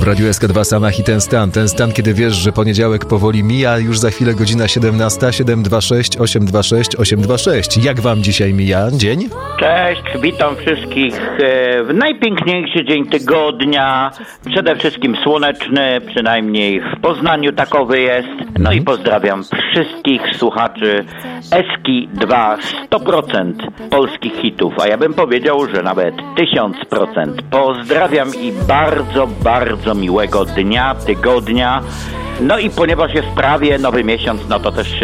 W Radiu SK2 Sanach i ten stan, kiedy wiesz, że poniedziałek powoli mija, już za chwilę godzina 17, 726 826 826. Jak wam dzisiaj mija dzień? Cześć, witam wszystkich w najpiękniejszy dzień tygodnia, przede wszystkim słoneczny, przynajmniej w Poznaniu takowy jest. No i pozdrawiam wszystkich słuchaczy SK2 100% polskich hitów, a ja bym powiedział, że nawet 1000%. Pozdrawiam i bardzo, bardzo miłego dnia, tygodnia. No i ponieważ jest prawie nowy miesiąc, no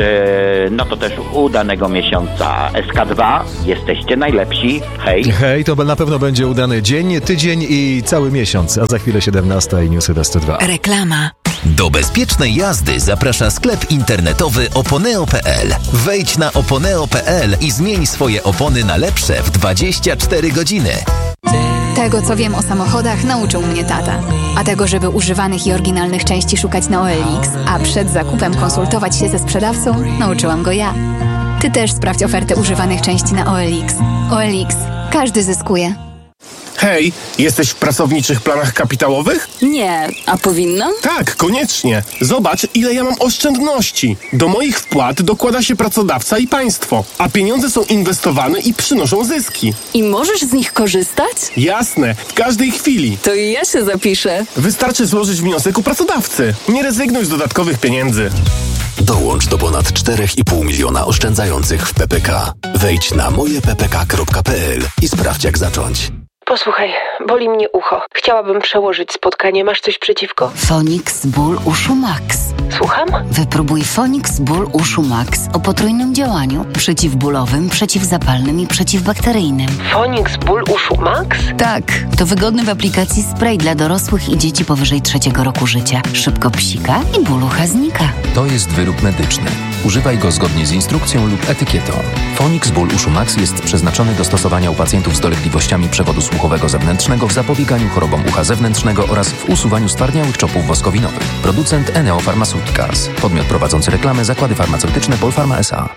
to też udanego miesiąca. SK2, jesteście najlepsi. Hej. Hej, to na pewno będzie udany dzień, tydzień i cały miesiąc, a za chwilę 17 i newsy na 102. Reklama. Do bezpiecznej jazdy zaprasza sklep internetowy oponeo.pl. Wejdź na oponeo.pl i zmień swoje opony na lepsze w 24 godziny. Tego, co wiem o samochodach, nauczył mnie tata. A tego, żeby używanych i oryginalnych części szukać na OLX, a przed zakupem konsultować się ze sprzedawcą, nauczyłam go ja. Ty też sprawdź ofertę używanych części na OLX. OLX. Każdy zyskuje. Hej, jesteś w pracowniczych planach kapitałowych? Nie, a powinnam? Tak, koniecznie. Zobacz, ile ja mam oszczędności. Do moich wpłat dokłada się pracodawca i państwo, a pieniądze są inwestowane i przynoszą zyski. I możesz z nich korzystać? Jasne, w każdej chwili. To i ja się zapiszę. Wystarczy złożyć wniosek u pracodawcy. Nie rezygnuj z dodatkowych pieniędzy. Dołącz do ponad 4,5 miliona oszczędzających w PPK. Wejdź na mojeppk.pl i sprawdź, jak zacząć. Posłuchaj, boli mnie ucho. Chciałabym przełożyć spotkanie. Masz coś przeciwko? Fonix Ból Uszu Max. Słucham? Wypróbuj Fonix Ból Uszu Max o potrójnym działaniu. Przeciwbólowym, przeciwzapalnym i przeciwbakteryjnym. Fonix Ból Uszu Max? Tak, to wygodny w aplikacji spray dla dorosłych i dzieci powyżej 3 roku życia. Szybko psika i ból ucha znika. To jest wyrób medyczny. Używaj go zgodnie z instrukcją lub etykietą. Fonix Ból Uszu Max jest przeznaczony do stosowania u pacjentów z dolegliwościami przewodu słuchowego zewnętrznego w zapobieganiu chorobom ucha zewnętrznego oraz w usuwaniu stwardniałych czopów woskowinowych. Producent Eneo Pharmaceuticals. Podmiot prowadzący reklamę Zakłady Farmaceutyczne Polpharma S.A.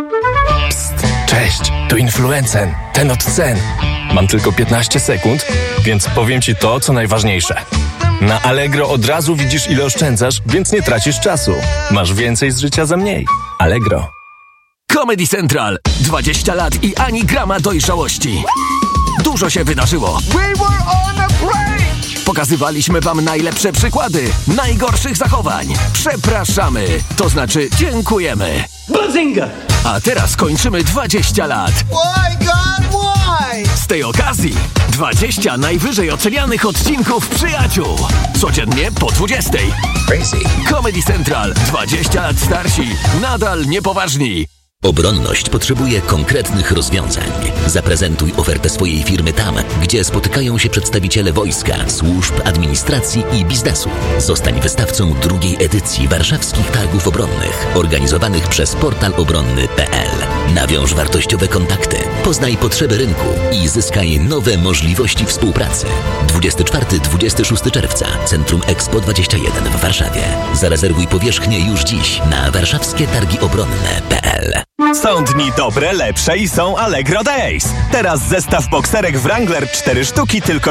Psst, cześć, tu Influencen, ten od cen. Mam tylko 15 sekund, więc powiem Ci to, co najważniejsze. Na Allegro od razu widzisz, ile oszczędzasz, więc nie tracisz czasu. Masz więcej z życia za mniej. Allegro. Comedy Central. 20 lat i ani grama dojrzałości. Dużo się wydarzyło. Pokazywaliśmy wam najlepsze przykłady najgorszych zachowań. Przepraszamy, to znaczy dziękujemy. Bazinga! A teraz kończymy 20 lat. Why, God, why? Z tej okazji 20 najwyżej ocenianych odcinków Przyjaciół. Codziennie po 20. Crazy. Comedy Central. 20 lat starsi. Nadal niepoważni. Obronność potrzebuje konkretnych rozwiązań. Zaprezentuj ofertę swojej firmy tam, gdzie spotykają się przedstawiciele wojska, służb, administracji i biznesu. Zostań wystawcą drugiej edycji Warszawskich Targów Obronnych, organizowanych przez portal obronny.pl. Nawiąż wartościowe kontakty, poznaj potrzeby rynku i zyskaj nowe możliwości współpracy. 24-26 czerwca, Centrum Expo 21 w Warszawie. Zarezerwuj powierzchnię już dziś na warszawskietargiobronne.pl. Są dni dobre, lepsze i są Allegro Days. Teraz zestaw bokserek Wrangler 4 sztuki tylko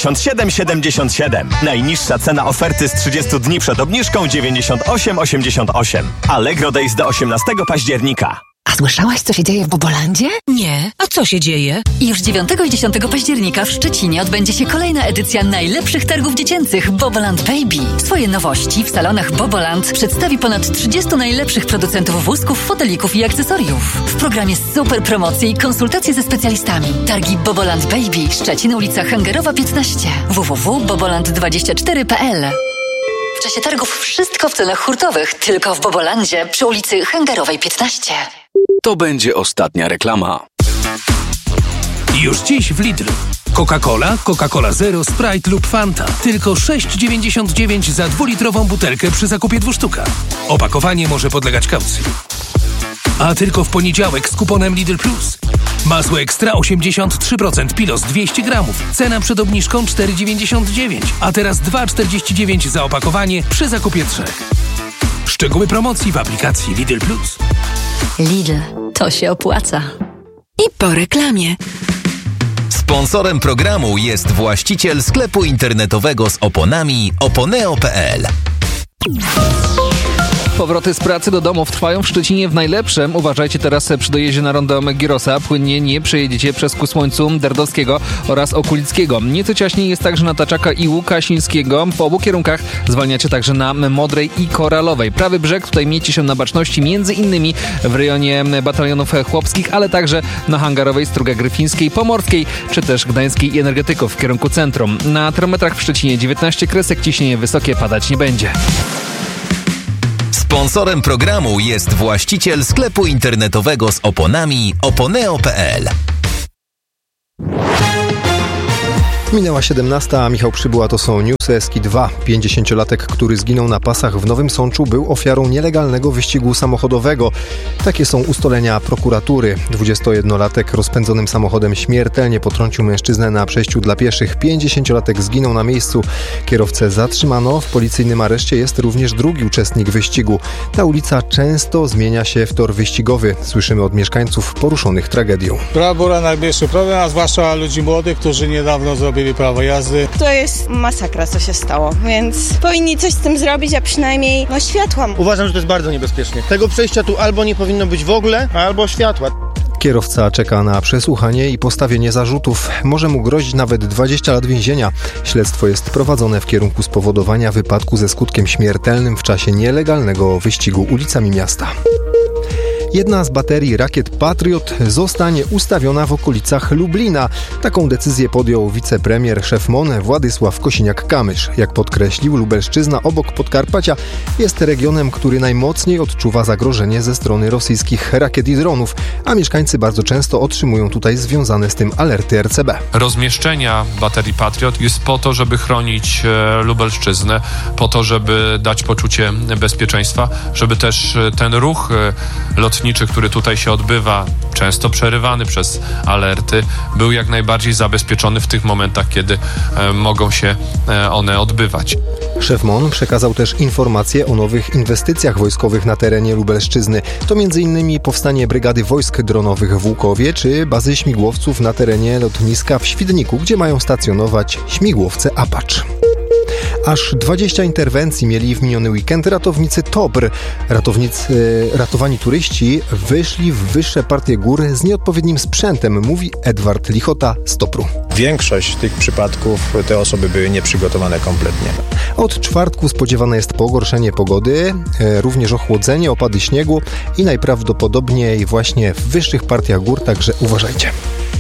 77,77. Najniższa cena oferty z 30 dni przed obniżką 98,88. Allegro Days do 18 października. A słyszałaś, co się dzieje w Bobolandzie? Nie. A co się dzieje? Już 9 i 10 października w Szczecinie odbędzie się kolejna edycja najlepszych targów dziecięcych Boboland Baby. Swoje nowości w salonach Boboland przedstawi ponad 30 najlepszych producentów wózków, fotelików i akcesoriów. W programie super promocje i konsultacje ze specjalistami. Targi Boboland Baby, Szczecin, ulica Hangerowa 15. www.boboland24.pl. W czasie targów wszystko w cenach hurtowych, tylko w Bobolandzie przy ulicy Hangerowej 15. To będzie ostatnia reklama. Już dziś w Lidlu. Coca-Cola, Coca-Cola Zero, Sprite lub Fanta. Tylko 6,99 za 2-litrową butelkę przy zakupie 2 sztuk. Opakowanie może podlegać kaucji. A tylko w poniedziałek z kuponem Lidl Plus. Masło ekstra 83%, Pilos 200 gramów. Cena przed obniżką 4,99. A teraz 2,49 za opakowanie przy zakupie 3. Szczegóły promocji w aplikacji Lidl Plus. Lidl, to się opłaca. I po reklamie. Sponsorem programu jest właściciel sklepu internetowego z oponami oponeo.pl. Powroty z pracy do domów trwają w Szczecinie w najlepszym. Uważajcie teraz przy dojeździe na rondo Girosa. Płynnie nie przejedziecie przez ku słońcu Derdowskiego oraz Okulickiego. Nieco ciaśniej jest także na Taczaka i Łukasińskiego. Po obu kierunkach zwalniacie także na Modrej i Koralowej. Prawy brzeg, tutaj miejcie się na baczności między innymi w rejonie batalionów chłopskich, ale także na Hangarowej, Struga Gryfińskiej, Pomorskiej czy też Gdańskiej i Energetyków w kierunku centrum. Na termometrach w Szczecinie 19 kresek, ciśnienie wysokie, padać nie będzie. Sponsorem programu jest właściciel sklepu internetowego z oponami oponeo.pl. Minęła 17, a Michał Przybyła, to są newsy Eski 2. 50-latek, który zginął na pasach w Nowym Sączu, był ofiarą nielegalnego wyścigu samochodowego. Takie są ustalenia prokuratury. 21-latek rozpędzonym samochodem śmiertelnie potrącił mężczyznę na przejściu dla pieszych. 50-latek zginął na miejscu. Kierowcę zatrzymano. W policyjnym areszcie jest również drugi uczestnik wyścigu. Ta ulica często zmienia się w tor wyścigowy. Słyszymy od mieszkańców poruszonych tragedią. Była największy problem, a zwłaszcza ludzi młodych, którzy niedawno zrobili prawo jazdy. To jest masakra, co się stało, więc powinni coś z tym zrobić, a przynajmniej światła. Uważam, że to jest bardzo niebezpieczne. Tego przejścia tu albo nie powinno być w ogóle, albo światła. Kierowca czeka na przesłuchanie i postawienie zarzutów. Może mu grozić nawet 20 lat więzienia. Śledztwo jest prowadzone w kierunku spowodowania wypadku ze skutkiem śmiertelnym w czasie nielegalnego wyścigu ulicami miasta. Jedna z baterii rakiet Patriot zostanie ustawiona w okolicach Lublina. Taką decyzję podjął wicepremier, szef MON Władysław Kosiniak-Kamysz. Jak podkreślił, Lubelszczyzna obok Podkarpacia jest regionem, który najmocniej odczuwa zagrożenie ze strony rosyjskich rakiet i dronów, a mieszkańcy bardzo często otrzymują tutaj związane z tym alerty RCB. Rozmieszczenia baterii Patriot jest po to, żeby chronić Lubelszczyznę, po to, żeby dać poczucie bezpieczeństwa, żeby też ten ruch lotniczy, który tutaj się odbywa, często przerywany przez alerty, był jak najbardziej zabezpieczony w tych momentach, kiedy mogą się one odbywać. Szef MON przekazał też informacje o nowych inwestycjach wojskowych na terenie Lubelszczyzny. To m.in. powstanie Brygady Wojsk Dronowych w Łukowie czy bazy śmigłowców na terenie lotniska w Świdniku, gdzie mają stacjonować śmigłowce Apache. Aż 20 interwencji mieli w miniony weekend ratownicy TOBR. Ratowani turyści wyszli w wyższe partie gór z nieodpowiednim sprzętem, mówi Edward Lichota z TOPR-u. Większość tych przypadków te osoby były nieprzygotowane kompletnie. Od czwartku spodziewane jest pogorszenie pogody, również ochłodzenie, opady śniegu i najprawdopodobniej właśnie w wyższych partiach gór, także uważajcie.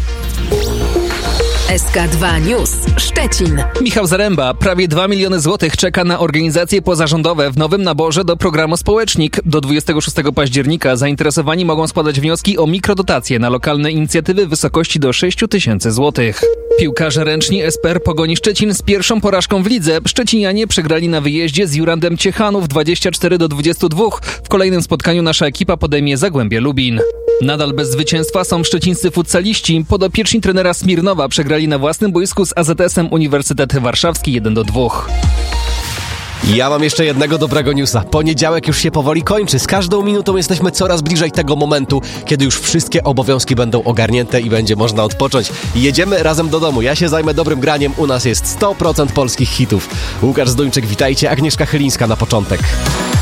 SK2 News Szczecin. Michał Zaręba. Prawie 2 miliony złotych czeka na organizacje pozarządowe w nowym naborze do programu Społecznik. Do 26 października zainteresowani mogą składać wnioski o mikrodotacje na lokalne inicjatywy w wysokości do 6 000 złotych. Piłkarze ręczni SPR Pogoni Szczecin z pierwszą porażką w lidze. Szczecinianie przegrali na wyjeździe z Jurandem Ciechanów 24-22. W kolejnym spotkaniu nasza ekipa podejmie Zagłębie Lubin. Nadal bez zwycięstwa są szczecińscy futsaliści. Podopieczni trenera Smirnowa przegrali na własnym boisku z AZS-em Uniwersytet Warszawski 1-2. Ja mam jeszcze jednego dobrego newsa. Poniedziałek już się powoli kończy. Z każdą minutą jesteśmy coraz bliżej tego momentu, kiedy już wszystkie obowiązki będą ogarnięte i będzie można odpocząć. Jedziemy razem do domu. Ja się zajmę dobrym graniem. U nas jest 100% polskich hitów. Łukasz Zduńczyk, witajcie. Agnieszka Chylińska na początek.